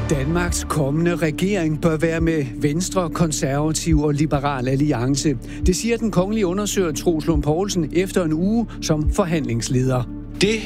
Danmarks kommende regering bør være med Venstre, Konservativ og Liberal Alliance. Det siger den kongelige undersøger Troels Lund Poulsen efter en uge som forhandlingsleder. Det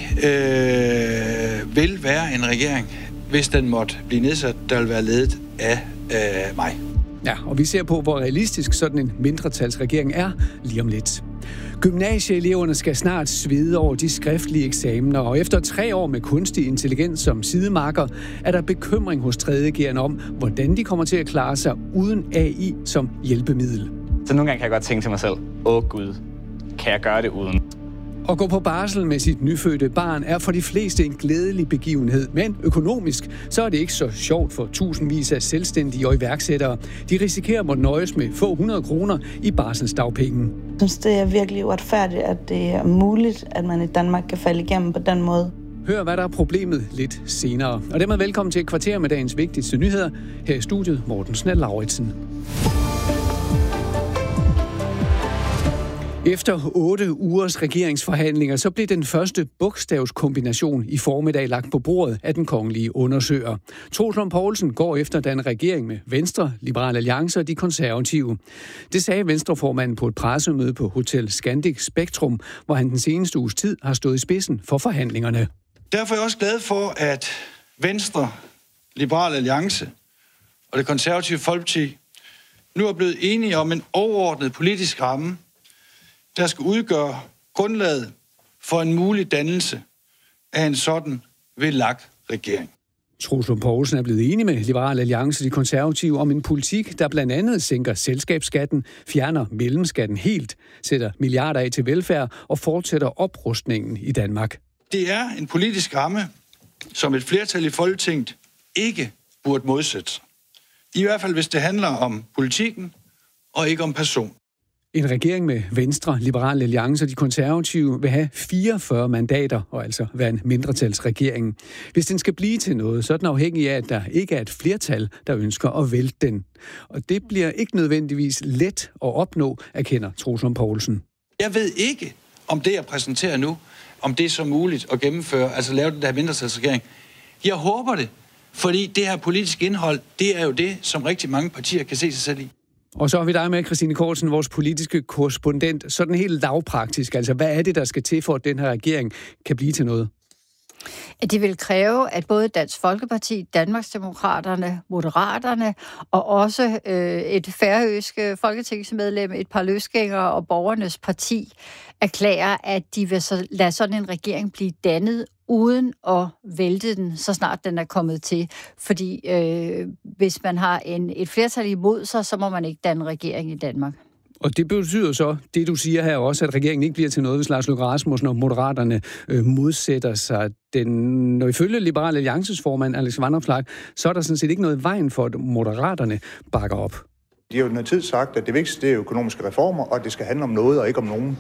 vil være en regering, hvis den måtte blive nedsat, der vil være ledet af mig. Ja, og vi ser på, hvor realistisk sådan en mindretalsregering er lige om lidt. Gymnasieeleverne skal snart svede over de skriftlige eksamener, og efter 3 år med kunstig intelligens som sidemarker, er der bekymring hos 3.G'erne om, hvordan de kommer til at klare sig uden AI som hjælpemiddel. Så nogle gange kan jeg godt tænke til mig selv, Gud, kan jeg gøre det uden? At gå på barsel med sit nyfødte barn er for de fleste en glædelig begivenhed, men økonomisk så er det ikke så sjovt for tusindvis af selvstændige og iværksættere. De risikerer at måtte nøjes med få 100 kroner i barselsdagpenge. Jeg synes, det er virkelig uretfærdigt, at det er muligt, at man i Danmark kan falde igennem på den måde. Hør, hvad der er problemet lidt senere. Og dermed velkommen til et kvarter med dagens vigtigste nyheder. Her i studiet Morten Snell-Lauritsen. Efter 8 ugers regeringsforhandlinger, så blev den første bogstavskombination i formiddag lagt på bordet af den kongelige undersøger. Troels Lund Poulsen går efter den regering med Venstre, Liberal Alliance og de konservative. Det sagde Venstreformanden på et pressemøde på Hotel Scandic Spektrum, hvor han den seneste uges tid har stået i spidsen for forhandlingerne. Derfor er jeg også glad for, at Venstre, Liberal Alliance og det konservative Folkeparti nu er blevet enige om en overordnet politisk ramme, der skal udgøre grundlaget for en mulig dannelse af en sådan VLAK-regering. Troels Lund Poulsen er blevet enig med Liberal Alliance og de konservative om en politik, der blandt andet sænker selskabsskatten, fjerner mellemskatten helt, sætter milliarder af til velfærd og fortsætter oprustningen i Danmark. Det er en politisk ramme, som et flertal i Folketinget ikke burde modsætte sig. I hvert fald hvis det handler om politikken og ikke om person. En regering med Venstre, Liberal Alliance og de konservative vil have 44 mandater og altså være en mindretalsregering. Hvis den skal blive til noget, så er den afhængig af, at der ikke er et flertal, der ønsker at vælte den. Og det bliver ikke nødvendigvis let at opnå, erkender Troels Lund Poulsen. Jeg ved ikke, om det, jeg præsenterer nu, om det er så muligt at gennemføre, altså lave den der mindretalsregering. Jeg håber det, fordi det her politiske indhold, det er jo det, som rigtig mange partier kan se sig selv i. Og så har vi dig med, Christine Kortsen, vores politiske korrespondent. Sådan helt lavpraktisk, altså hvad er det, der skal til for, at den her regering kan blive til noget? Det vil kræve, at både Dansk Folkeparti, Danmarksdemokraterne, Moderaterne og også et færøske folketingsmedlem, et par løsgængere og Borgernes Parti erklærer, at de vil lade sådan en regering blive dannet uden at vælte den, så snart den er kommet til. Fordi hvis man har et flertal imod sig, så må man ikke danne regering i Danmark. Og det betyder så, det du siger her også, at regeringen ikke bliver til noget, hvis Lars Løkke Rasmussen og Moderaterne modsætter sig den. Når ifølge Liberal Alliances formand, Alex Vanopslagh, så er der sådan set ikke noget i vejen for, at Moderaterne bakker op. De har jo noget tid sagt, at det vigtigste er økonomiske reformer, og at det skal handle om noget og ikke om nogen.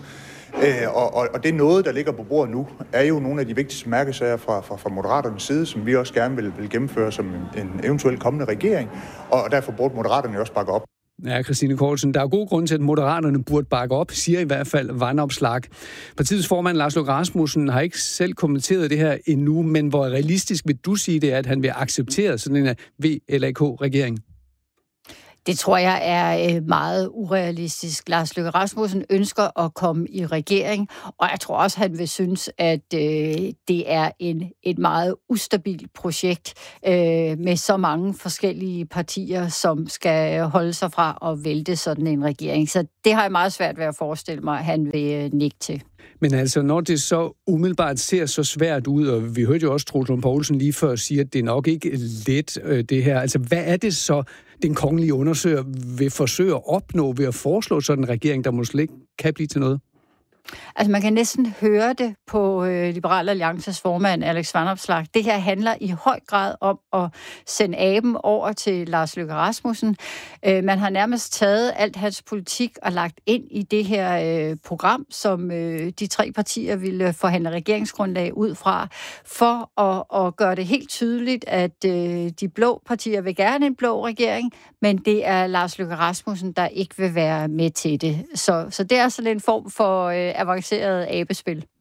Og det noget, der ligger på bordet nu, er jo nogle af de vigtigste mærkesager fra Moderaternes side, som vi også gerne vil gennemføre som en eventuelt kommende regering, og derfor burde Moderaterne også bakke op. Ja, Christine Kortsen, der er god grund til, at Moderaterne burde bakke op, siger i hvert fald Vanopslagh. Partiets formand Lars Løkke Rasmussen har ikke selv kommenteret det her endnu, men hvor realistisk vil du sige det er, at han vil acceptere sådan en VLAK-regering? Det tror jeg er meget urealistisk. Lars Løkke Rasmussen ønsker at komme i regering, og jeg tror også, han vil synes, at det er et meget ustabilt projekt med så mange forskellige partier, som skal holde sig fra at vælte sådan en regering. Så det har jeg meget svært ved at forestille mig, at han vil nikke til. Men altså, når det så umiddelbart ser så svært ud, og vi hørte jo også Troels Lund Poulsen lige før sige, at det er nok ikke let, det her. Altså, hvad er det så, den kongelige undersøger vil forsøge at opnå ved at foreslå sådan en regering, der måske ikke kan blive til noget? Altså, man kan næsten høre det på Liberal Alliances formand, Alex Vanopslagh. Det her handler i høj grad om at sende aben over til Lars Løkke Rasmussen. Man har nærmest taget alt hans politik og lagt ind i det her program, som de 3 partier ville forhandle regeringsgrundlag ud fra, for at gøre det helt tydeligt, at de blå partier vil gerne en blå regering, men det er Lars Løkke Rasmussen, der ikke vil være med til det. Så det er sådan en form for avanceret abespil.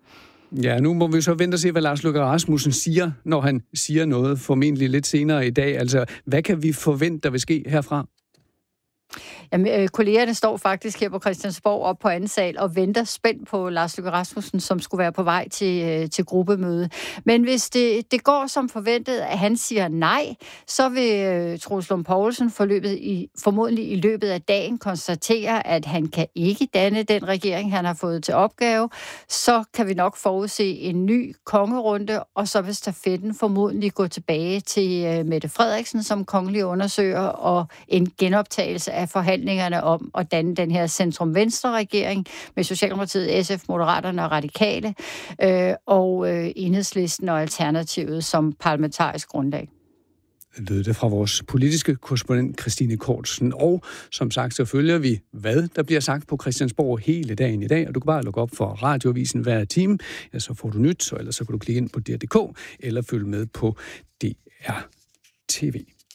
Ja, nu må vi så vente og se, hvad Lars Løkke Rasmussen siger, når han siger noget, formentlig lidt senere i dag. Altså, hvad kan vi forvente, der vil ske herfra? Jamen, kollegerne står faktisk her på Christiansborg op på anden sal og venter spændt på Lars Løkke Rasmussen, som skulle være på vej til gruppemøde. Men hvis det går som forventet, at han siger nej, så vil Troels Lund Poulsen formodentlig i løbet af dagen konstatere, at han kan ikke danne den regering, han har fået til opgave. Så kan vi nok forudse en ny kongerunde, og så vil stafetten formodentlig gå tilbage til Mette Frederiksen som kongelig undersøger og en genoptagelse af forhandlingerne om at danne den her centrum-venstre-regering med Socialdemokratiet, SF, Moderaterne og Radikale, og Enhedslisten og Alternativet som parlamentarisk grundlag. Lød det fra vores politiske korrespondent Christine Kortsen. Og som sagt, så følger vi, hvad der bliver sagt på Christiansborg hele dagen i dag. Og du kan bare lukke op for Radioavisen hver time. Ja, så får du nyt, og ellers så kan du klikke ind på DR.dk eller følge med på DR TV.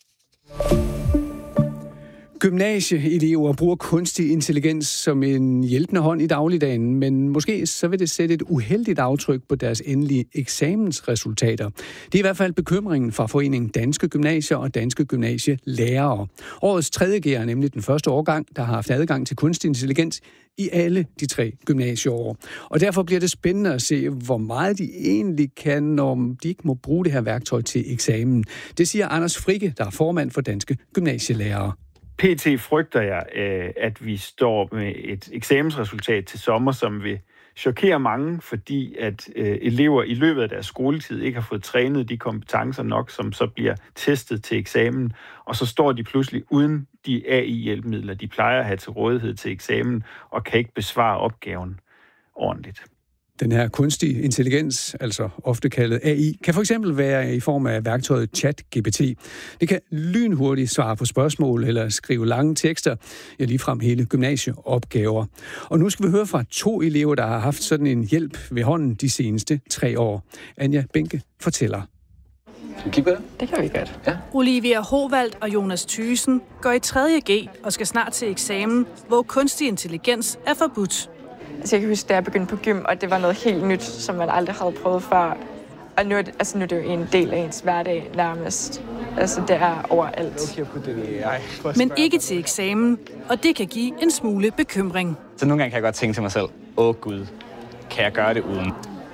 Gymnasieelever bruger kunstig intelligens som en hjælpende hånd i dagligdagen, men måske så vil det sætte et uheldigt aftryk på deres endelige eksamensresultater. Det er i hvert fald bekymringen fra Foreningen Danske Gymnasier og Danske Gymnasielærere. Årets 3.G er nemlig den første årgang, der har haft adgang til kunstig intelligens i alle de 3 gymnasieår. Og derfor bliver det spændende at se, hvor meget de egentlig kan, når de ikke må bruge det her værktøj til eksamen. Det siger Anders Fricke, der er formand for Danske Gymnasielærere. PT frygter jeg, at vi står med et eksamensresultat til sommer, som vil chokere mange, fordi at elever i løbet af deres skoletid ikke har fået trænet de kompetencer nok, som så bliver testet til eksamen, og så står de pludselig uden de AI-hjælpemidler, de plejer at have til rådighed til eksamen, og kan ikke besvare opgaven ordentligt. Den her kunstige intelligens, altså ofte kaldet AI, kan for eksempel være i form af værktøjet ChatGPT. Det kan lynhurtigt svare på spørgsmål eller skrive lange tekster, ja ligefrem hele gymnasieopgaver. Og nu skal vi høre fra 2 elever, der har haft sådan en hjælp ved hånden de seneste 3 år. Anja Benke fortæller. Skal vi kigge på det? Det kan vi godt. Ja. Olivia Hovald og Jonas Thyssen går i 3.G og skal snart til eksamen, hvor kunstig intelligens er forbudt. Altså, jeg kan huske, da jeg begyndte på gym, og det var noget helt nyt, som man aldrig havde prøvet før. Og nu er det jo en del af ens hverdag nærmest. Altså, det er overalt. Men ikke til eksamen, og det kan give en smule bekymring. Så nogle gange kan jeg godt tænke til mig selv, Gud, kan jeg gøre det uden?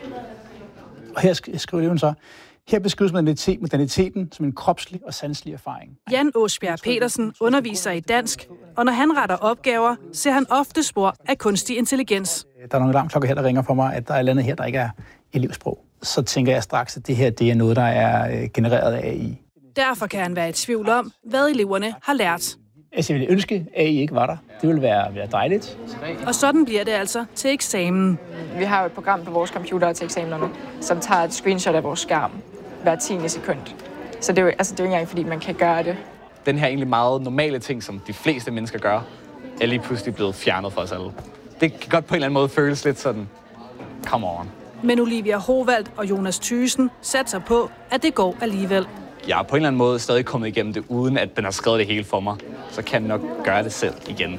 Og her skriver eleven så, her beskrives moderniteten som en kropslig og sanselig erfaring. Jan Åsbjerg Petersen underviser i dansk, og når han retter opgaver, ser han ofte spor af kunstig intelligens. Der er nogle alarmklokker her, der ringer for mig, at der er et eller andet her, der ikke er elevsprog. Så tænker jeg straks, at det her det er noget, der er genereret af AI. Derfor kan han være i tvivl om, hvad eleverne har lært. Altså, jeg ville ønske, at AI ikke var der. Det ville være dejligt. Og sådan bliver det altså til eksamen. Vi har jo et program på vores computer til eksamenerne, som tager et screenshot af vores skærm hver 10. sekund. Så det er jo ikke engang, fordi man kan gøre det. Den her egentlig meget normale ting, som de fleste mennesker gør, er lige pludselig blevet fjernet fra os alle. Det kan godt på en eller anden måde føles lidt sådan, come on. Men Olivia Hovald og Jonas Thyssen satser på, at det går alligevel. Jeg er på en eller anden måde stadig kommet igennem det, uden at den har skrevet det hele for mig. Så kan jeg nok gøre det selv igen.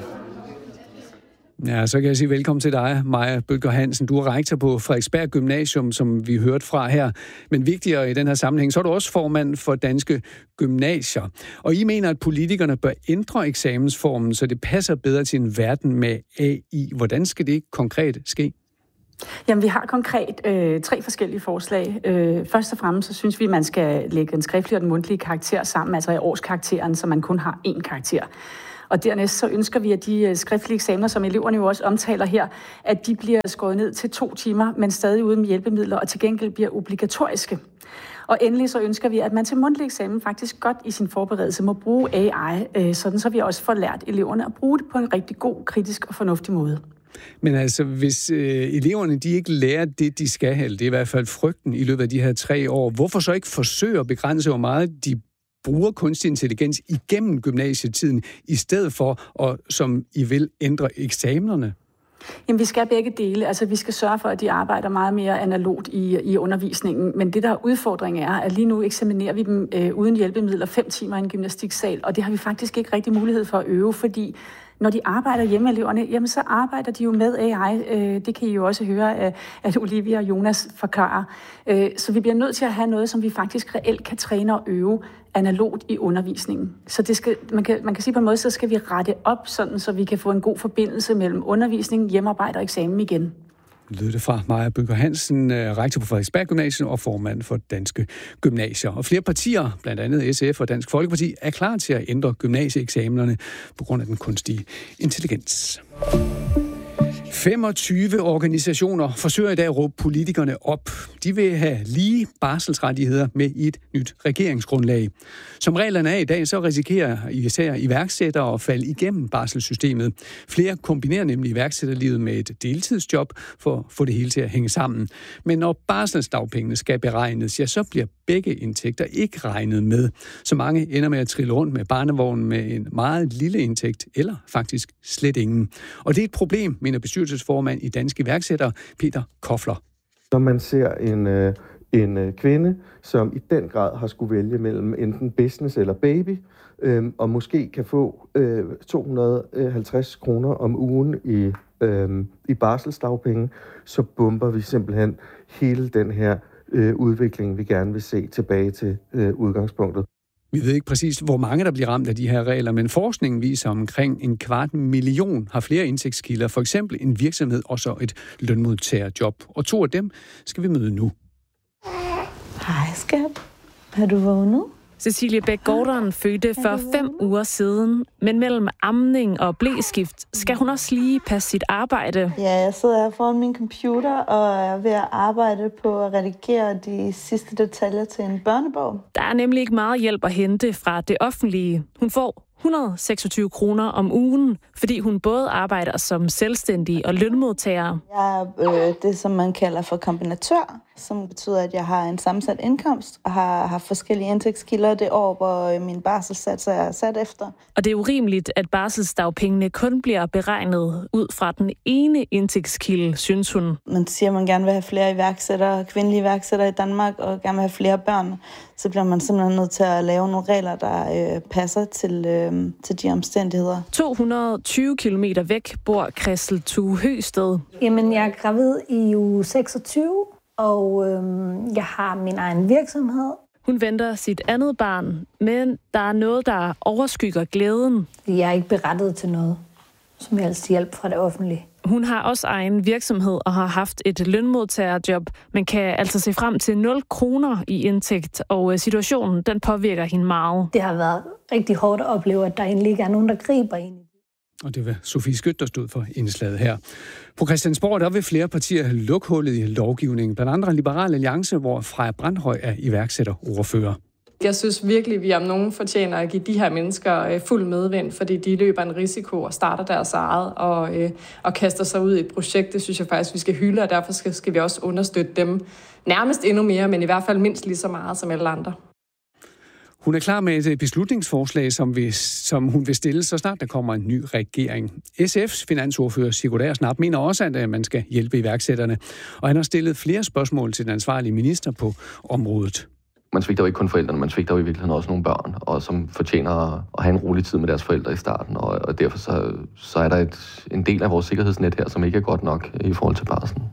Ja, så kan jeg sige velkommen til dig, Maja Bødker Hansen. Du er rektor på Frederiksberg Gymnasium, som vi hørte fra her. Men vigtigere i den her sammenhæng, så er du også formand for Danske Gymnasier. Og I mener, at politikerne bør ændre eksamensformen, så det passer bedre til en verden med AI. Hvordan skal det konkret ske? Jamen, vi har konkret 3 forskellige forslag. Først og fremmest, så synes vi, at man skal lægge den skriftlige og den mundtlige karakter sammen, altså i årskarakteren, så man kun har 1 karakter. Og dernæst så ønsker vi, at de skriftlige eksamener, som eleverne jo også omtaler her, at de bliver skåret ned til 2 timer, men stadig uden hjælpemidler, og til gengæld bliver obligatoriske. Og endelig så ønsker vi, at man til mundtlig eksamen faktisk godt i sin forberedelse må bruge AI, sådan så vi også får lært eleverne at bruge det på en rigtig god, kritisk og fornuftig måde. Men altså, hvis eleverne de ikke lærer det, de skal have, det er i hvert fald frygten i løbet af de her 3 år, hvorfor så ikke forsøge at begrænse, hvor meget de bruger kunstig intelligens igennem gymnasietiden, i stedet for at, som I vil, ændre eksamenerne? Jamen, vi skal begge dele. Altså, vi skal sørge for, at de arbejder meget mere analogt i undervisningen. Men det, der er udfordringen, er, at lige nu eksaminerer vi dem uden hjælpemidler 5 timer i en gymnastiksal, og det har vi faktisk ikke rigtig mulighed for at øve, fordi Når de arbejder hjemmeeleverne, jamen så arbejder de jo med AI. Det kan I jo også høre, at Olivia og Jonas forklarer. Så vi bliver nødt til at have noget, som vi faktisk reelt kan træne og øve analogt i undervisningen. Så man kan sige på en måde, så skal vi rette op, sådan, så vi kan få en god forbindelse mellem undervisning, hjemmearbejde og eksamen igen. Lød det fra Maja Bøger Hansen, rektor på Frederiksberg Gymnasium og formand for Danske Gymnasier. Og flere partier, blandt andet SF og Dansk Folkeparti, er klar til at ændre gymnasieeksamenerne på grund af den kunstige intelligens. 25 organisationer forsøger i dag at råbe politikerne op. De vil have lige barselsrettigheder med i et nyt regeringsgrundlag. Som reglerne er i dag, så risikerer især iværksættere at falde igennem barselssystemet. Flere kombinerer nemlig iværksætterlivet med et deltidsjob for at få det hele til at hænge sammen. Men når barselsdagpengene skal beregnes, ja, så bliver begge indtægter ikke regnet med. Så mange ender med at trille rundt med barnevognen med en meget lille indtægt, eller faktisk slet ingen. Og det er et problem, mener bestyrelsesformand i Danske Iværksættere, Peter Kofler. Når man ser en kvinde, som i den grad har skulle vælge mellem enten business eller baby, og måske kan få 250 kroner om ugen i barselsdagpenge, så bomber vi simpelthen hele den her udvikling, vi gerne vil se tilbage til udgangspunktet. Vi ved ikke præcis, hvor mange der bliver ramt af de her regler, men forskningen viser, at omkring 250.000 har flere indtægtskilder, for eksempel en virksomhed og så et lønmodtagerjob. Og 2 af dem skal vi møde nu. Hej skat, har du vågnet? Cecilie Bæk Gordon fødte for 5 uger siden, men mellem amning og bleskift skal hun også lige passe sit arbejde. Ja, jeg sidder her foran min computer og er ved at arbejde på at redigere de sidste detaljer til en børnebog. Der er nemlig ikke meget hjælp at hente fra det offentlige. Hun får 126 kroner om ugen, fordi hun både arbejder som selvstændig og lønmodtager. Jeg er det, som man kalder for kombinatør, som betyder, at jeg har en sammensat indkomst og har haft forskellige indtægtskilder det år, hvor min barselssats er sat efter. Og det er urimeligt, at barselsdagpengene kun bliver beregnet ud fra den ene indtægtskilde, synes hun. Man siger, at man gerne vil have flere iværksættere, kvindelige iværksættere i Danmark, og gerne vil have flere børn. Så bliver man simpelthen nødt til at lave nogle regler, der passer til de omstændigheder. 220 kilometer væk bor Christel Tue Høsted. Jamen, jeg er gravid i uge 26, og jeg har min egen virksomhed. Hun venter sit andet barn, men der er noget, der overskygger glæden. Jeg er ikke berettiget til noget, som helst hjælp fra det offentlige. Hun har også egen virksomhed og har haft et lønmodtagerjob, men kan altså se frem til 0 kroner i indtægt, og situationen den påvirker hende meget. Det har været rigtig hårdt at opleve, at der egentlig ikke er nogen, der griber ind. Og det var Sofie Skødt, der stod for indslaget her. På Christiansborg der vil flere partier lukke hullet i lovgivningen, blandt andet Liberal Alliance, hvor Freja Brandhøj er iværksætterordfører. Jeg synes virkelig, vi om nogen fortjener at give de her mennesker fuld medvind, fordi de løber en risiko og starter deres eget og kaster sig ud i et projekt. Det synes jeg faktisk, vi skal hylde, og derfor skal vi også understøtte dem nærmest endnu mere, men i hvert fald mindst lige så meget som alle andre. Hun er klar med et beslutningsforslag, som hun vil stille, så snart der kommer en ny regering. SF's finansordfører Sigurd Agersnap mener også, at man skal hjælpe iværksætterne, og han har stillet flere spørgsmål til den ansvarlige minister på området. Man svigter jo ikke kun forældrene, man svigter jo i virkeligheden også nogle børn, og som fortjener at have en rolig tid med deres forældre i starten, og derfor så er der en del af vores sikkerhedsnet her, som ikke er godt nok i forhold til barslen.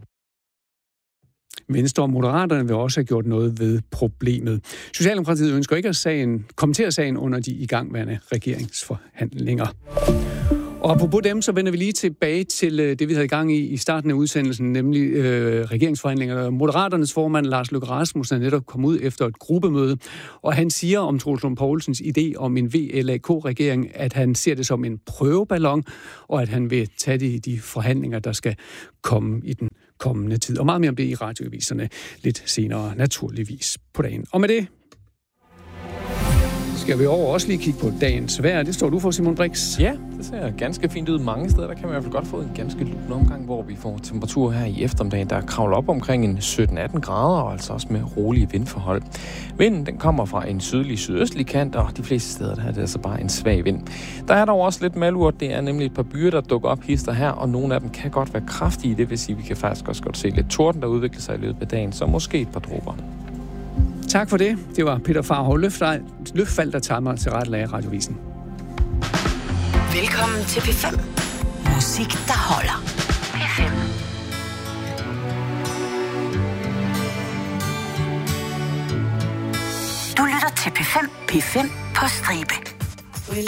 Venstre og Moderaterne vil også have gjort noget ved problemet. Socialdemokratiet ønsker ikke at kommentere sagen under de igangværende regeringsforhandlinger. Og apropos dem, så vender vi lige tilbage til det, vi havde i gang i starten af udsendelsen, nemlig regeringsforhandlinger. Moderaternes formand, Lars Løkke Rasmussen, er netop kommet ud efter et gruppemøde, og han siger om Troels Lund Poulsens idé om en VLAK-regering, at han ser det som en prøveballon, og at han vil tage det i de forhandlinger, der skal komme i den kommende tid. Og meget mere om det i radioaviserne lidt senere, naturligvis på dagen. Og med det skal vi også lige kigge på dagens vejr. Det står du for, Simon Brix. Ja, det ser ganske fint ud mange steder. Der kan man i hvert fald godt få en ganske lun omgang, hvor vi får temperatur her i eftermiddagen, der kravler op omkring en 17-18 grader, og altså også med rolige vindforhold. Vinden den kommer fra en sydøstlig kant, og de fleste steder der er det altså bare en svag vind. Der er dog også lidt malurt. Det er nemlig et par byer, der dukker op hister her, og nogle af dem kan godt være kraftige. Det vil sige, at vi kan faktisk også godt se lidt torden, der udvikler sig i løbet af dagen, så måske et par dråber. Tak for det. Det var Peter Farhov Løfvald, der tager mig til ret af Radiovisen. Velkommen til P5. Musik, der holder. P5. Du lytter til P5 på stribe.